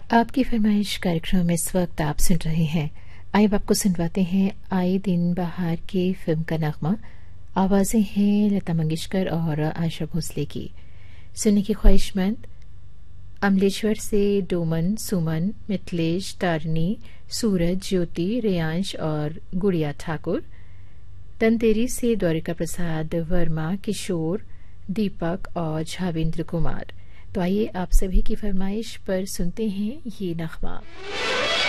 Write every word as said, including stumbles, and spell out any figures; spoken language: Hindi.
आपकी फरमाइश कार्यक्रम इस वक्त आप सुन रहे हैं। आइए आपको सुनवाते हैं आए दिन बहार के फिल्म का नगमा। आवाज़ें हैं लता मंगेशकर और आशा भोसले की। सुनने की ख्वाहिशमंद अमलेश्वर से डोमन, सुमन, मिथिलेश, तारिणी, सूरज, ज्योति, रेयांश और गुड़िया ठाकुर। तंतेरी से द्वारिका प्रसाद वर्मा, किशोर, दीपक और झावेंद्र कुमार। तो आइए आप सभी की फरमाइश पर सुनते हैं ये नगमा।